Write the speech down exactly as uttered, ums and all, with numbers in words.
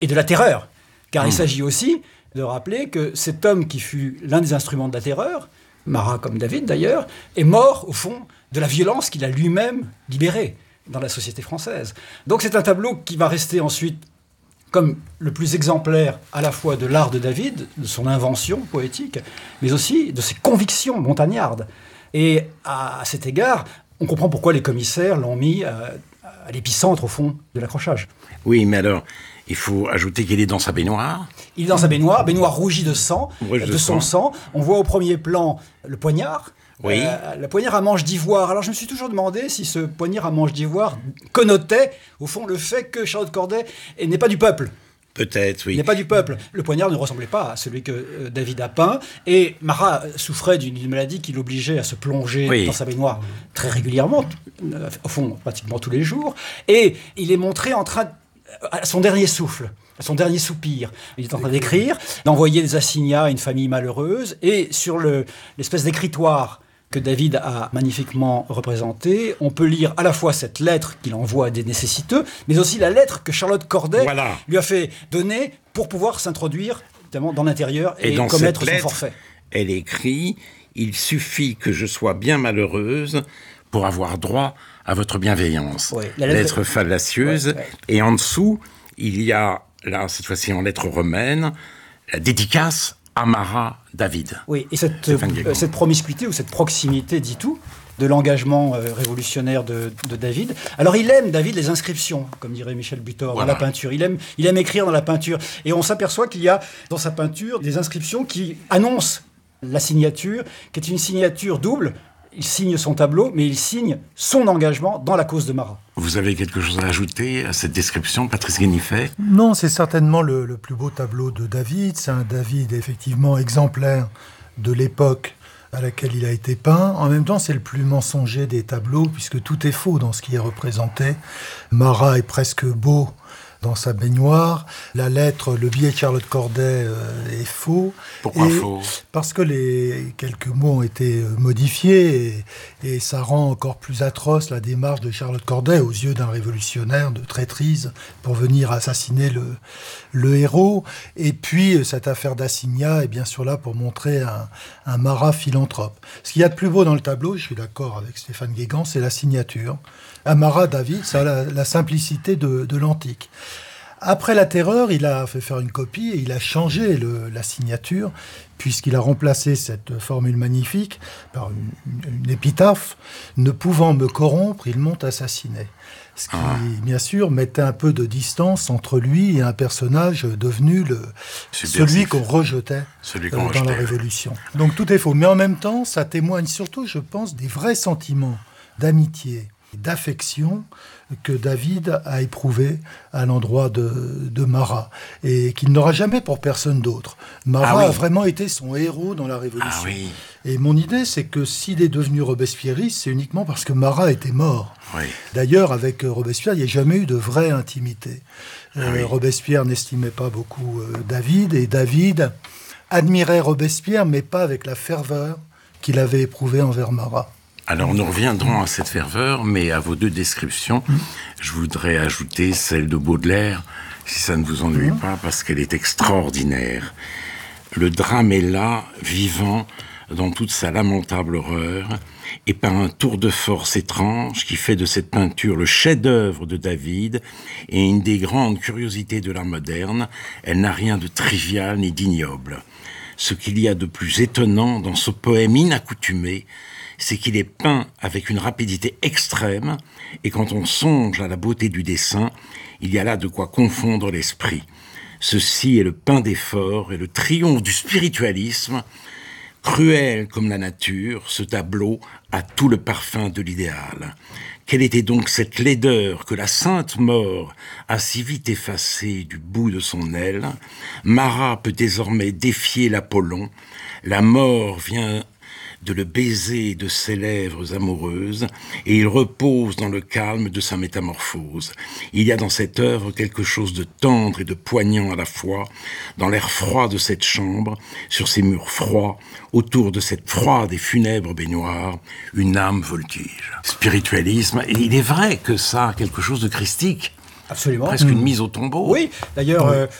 et de la terreur. Car mmh. il s'agit aussi de rappeler que cet homme qui fut l'un des instruments de la terreur, Marat comme David d'ailleurs, est mort au fond de la violence qu'il a lui-même libérée dans la société française. Donc c'est un tableau qui va rester ensuite comme le plus exemplaire à la fois de l'art de David, de son invention poétique, mais aussi de ses convictions montagnardes. Et à cet égard, on comprend pourquoi les commissaires l'ont mis à, à l'épicentre, au fond, de l'accrochage. Oui, mais alors, il faut ajouter qu'il est dans sa baignoire. Il est dans sa baignoire, baignoire rougie de sang, Rouge de, de son sang. sang. On voit au premier plan le poignard. Oui. Euh, le poignard à manche d'ivoire. Alors je me suis toujours demandé si ce poignard à manche d'ivoire connotait, au fond, le fait que Charlotte Corday n'est pas du peuple. Peut-être, oui. Il n'est pas du peuple. Le poignard ne ressemblait pas à celui que euh, David a peint. Et Marat souffrait d'une, d'une maladie qui l'obligeait à se plonger oui. dans sa baignoire très régulièrement, euh, au fond, pratiquement tous les jours. Et il est montré en train, à son dernier souffle, à son dernier soupir. Il est en train d'écrire, d'envoyer des assignats à une famille malheureuse. Et sur le, l'espèce d'écritoire que David a magnifiquement représenté, on peut lire à la fois cette lettre qu'il envoie à des nécessiteux, mais aussi la lettre que Charlotte Corday voilà. lui a fait donner pour pouvoir s'introduire notamment dans l'intérieur et, et dans commettre cette son lettre, forfait. Elle écrit « Il suffit que je sois bien malheureuse pour avoir droit à votre bienveillance. Oui, » la lettre, lettre fallacieuse. Ouais, ouais. Et en dessous, il y a, là, cette fois-ci en lettres romaines, la dédicace à Marat David. Oui, et cette, euh, cette promiscuité ou cette proximité dit tout de l'engagement euh, révolutionnaire de, de David. Alors il aime, David, les inscriptions, comme dirait Michel Butor, voilà. dans la peinture. Il aime, il aime écrire dans la peinture. Et on s'aperçoit qu'il y a dans sa peinture des inscriptions qui annoncent la signature, qui est une signature double. Il signe son tableau, mais il signe son engagement dans la cause de Marat. Vous avez quelque chose à ajouter à cette description, Patrice Guénifet ? Non, c'est certainement le, le plus beau tableau de David. C'est un David effectivement exemplaire de l'époque à laquelle il a été peint. En même temps, c'est le plus mensonger des tableaux, puisque tout est faux dans ce qui est représenté. Marat est presque beau dans sa baignoire. La lettre, le billet de Charlotte Corday euh, est faux. Pourquoi et faux ? Parce que les quelques mots ont été modifiés et, et ça rend encore plus atroce la démarche de Charlotte Corday aux yeux d'un révolutionnaire de traîtrise pour venir assassiner le, le héros. Et puis, cette affaire d'assignat est bien sûr là pour montrer un, un Marat philanthrope. Ce qu'il y a de plus beau dans le tableau, je suis d'accord avec Stéphane Guégan, c'est la signature. À Marat David, ça a la, la simplicité de, de l'antique. Après la Terreur, il a fait faire une copie et il a changé le, la signature, puisqu'il a remplacé cette formule magnifique par une, une épitaphe. « Ne pouvant me corrompre, ils m'ont assassiné ». Ce qui, ah. bien sûr, mettait un peu de distance entre lui et un personnage devenu le, celui qu'on rejetait celui qu'on euh, dans rejetait. la Révolution. Donc tout est faux. Mais en même temps, ça témoigne surtout, je pense, des vrais sentiments d'amitié, d'affection que David a éprouvé à l'endroit de, de Marat et qu'il n'aura jamais pour personne d'autre. Marat ah oui. a vraiment été son héros dans la Révolution. Ah oui. Et mon idée, c'est que s'il est devenu robespierriste, c'est uniquement parce que Marat était mort. Oui. D'ailleurs, avec Robespierre, il n'y a jamais eu de vraie intimité. Euh, ah oui. Robespierre n'estimait pas beaucoup euh, David et David admirait Robespierre, mais pas avec la ferveur qu'il avait éprouvée envers Marat. Alors, nous reviendrons à cette ferveur, mais à vos deux descriptions, mmh. je voudrais ajouter celle de Baudelaire, si ça ne vous ennuie mmh. pas, parce qu'elle est extraordinaire. Le drame est là, vivant, dans toute sa lamentable horreur, et par un tour de force étrange qui fait de cette peinture le chef-d'œuvre de David et une des grandes curiosités de l'art moderne, elle n'a rien de trivial ni d'ignoble. Ce qu'il y a de plus étonnant dans ce poème inaccoutumé, c'est qu'il est peint avec une rapidité extrême, et quand on songe à la beauté du dessin, il y a là de quoi confondre l'esprit. Ceci est le pain d'effort et le triomphe du spiritualisme. Cruel comme la nature, ce tableau a tout le parfum de l'idéal. Quelle était donc cette laideur que la sainte mort a si vite effacée du bout de son aile ? Marat peut désormais défier l'Apollon. La mort vient de le baiser de ses lèvres amoureuses, et il repose dans le calme de sa métamorphose. Il y a dans cette œuvre quelque chose de tendre et de poignant à la fois, dans l'air froid de cette chambre, sur ces murs froids, autour de cette froide et funèbre baignoire, une âme voltige. Spiritualisme, et il est vrai que ça a quelque chose de christique. Absolument. Presque mmh. une mise au tombeau. Oui, d'ailleurs, oui. euh,